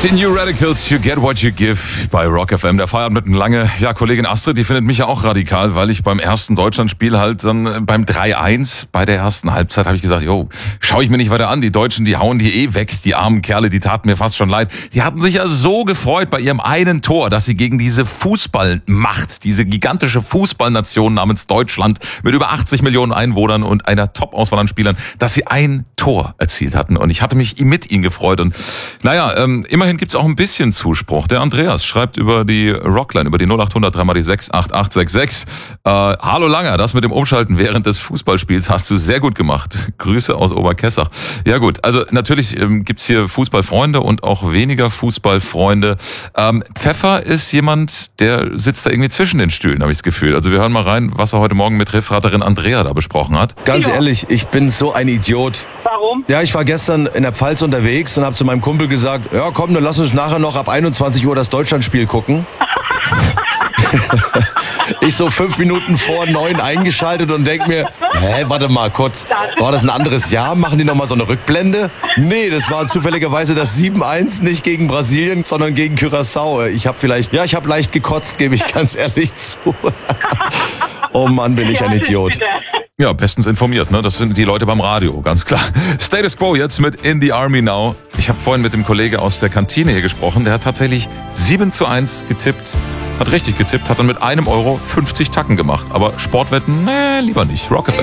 Die New Radicals, You Get What You Give bei Rock FM. Der Feierabend mit einem lange, Kollegin Astrid, die findet mich ja auch radikal, weil ich beim ersten Deutschlandspiel halt dann beim 3-1 bei der ersten Halbzeit habe ich gesagt, schaue ich mir nicht weiter an. Die Deutschen, die hauen die weg, die armen Kerle, die taten mir fast schon leid. Die hatten sich ja so gefreut bei ihrem einen Tor, dass sie gegen diese Fußballmacht, diese gigantische Fußballnation namens Deutschland mit über 80 Millionen Einwohnern und einer Top-Auswahl an Spielern, dass sie ein Tor erzielt hatten. Und ich hatte mich mit ihnen gefreut. Und immerhin gibt's auch ein bisschen Zuspruch. Der Andreas schreibt über die Rockline, über die 0800 3x6 8866. Hallo Langer, das mit dem Umschalten während des Fußballspiels hast du sehr gut gemacht. Grüße aus Oberkessach. Ja gut, also natürlich gibt's hier Fußballfreunde und auch weniger Fußballfreunde. Pfeffer ist jemand, der sitzt da irgendwie zwischen den Stühlen, habe ich das Gefühl. Also wir hören mal rein, was er heute Morgen mit Referaterin Andrea da besprochen hat. Ganz ehrlich, ich bin so ein Idiot. Warum? Ja, ich war gestern in der Pfalz unterwegs und habe zu meinem Kumpel gesagt, ja komm, dann lass uns nachher noch ab 21 Uhr das Deutschlandspiel gucken. Ich so 5 Minuten vor 9 eingeschaltet und denk mir, warte mal kurz, war das ein anderes Jahr? Machen die nochmal so eine Rückblende? Nee, das war zufälligerweise das 7-1 nicht gegen Brasilien, sondern gegen Curaçao. Ich habe leicht gekotzt, gebe ich ganz ehrlich zu. Oh Mann, bin ich ein Idiot. Ja, bestens informiert, ne? Das sind die Leute beim Radio, ganz klar. Status Quo jetzt mit In the Army Now. Ich habe vorhin mit dem Kollege aus der Kantine hier gesprochen. Der hat tatsächlich 7-1 getippt. Hat richtig getippt, hat dann mit 1 Euro 50 Tacken gemacht. Aber Sportwetten, lieber nicht. Rock FM.